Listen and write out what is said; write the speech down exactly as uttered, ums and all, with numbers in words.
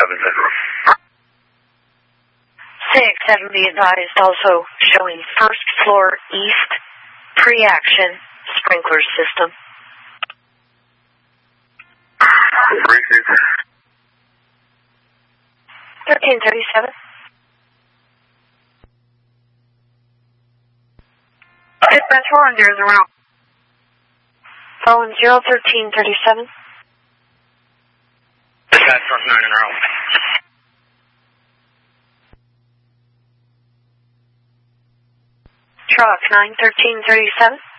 seven zero. six seven be advised, also showing first floor east pre-action sprinkler system. thirteen thirty-seven. Dispatch four one zero zero. four one zero, thirteen thirty-seven. Dispatch front nine in row. Truck nine thirteen thirty-seven.